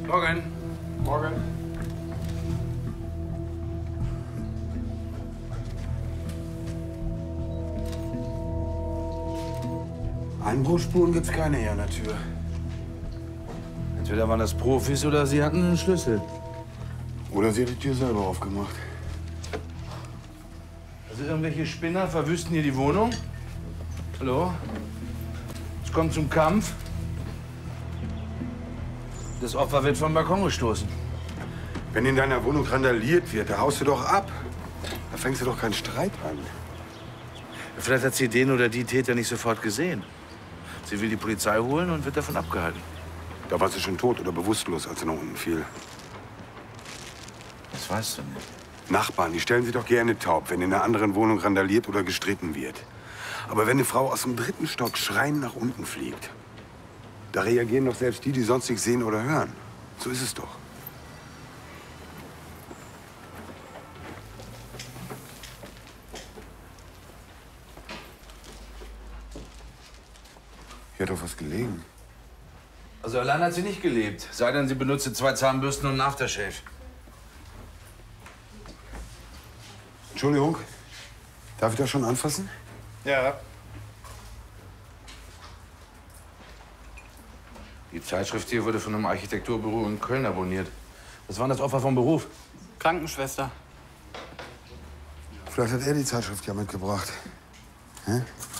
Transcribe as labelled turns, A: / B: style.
A: Morgen.
B: Morgen.
C: Einbruchsspuren gibt's keine hier an der Tür.
A: Entweder waren das Profis oder sie hatten einen Schlüssel.
C: Oder sie hat die Tür selber aufgemacht.
A: Also irgendwelche Spinner verwüsten hier die Wohnung? Hallo? Es kommt zum Kampf. Das Opfer wird vom Balkon gestoßen.
C: Wenn in deiner Wohnung randaliert wird, da haust du doch ab. Da fängst du doch keinen Streit an.
A: Vielleicht hat sie den oder die Täter nicht sofort gesehen. Sie will die Polizei holen und wird davon abgehalten.
C: Da war sie schon tot oder bewusstlos, als sie nach unten fiel.
A: Das weißt du nicht.
C: Nachbarn, die stellen sich doch gerne taub, wenn in einer anderen Wohnung randaliert oder gestritten wird. Aber wenn eine Frau aus dem 3. Stock schreiend nach unten fliegt, da reagieren doch selbst die, die sonst nichts sehen oder hören. So ist es doch. Hier hat doch was gelegen.
A: Also allein hat sie nicht gelebt. Sei denn, sie benutzte 2 Zahnbürsten und einen Aftershave.
C: Entschuldigung, darf ich das schon anfassen?
B: Ja.
A: Die Zeitschrift hier wurde von einem Architekturbüro in Köln abonniert. Was war das Opfer vom Beruf?
B: Krankenschwester.
C: Vielleicht hat er die Zeitschrift ja mitgebracht. Hä?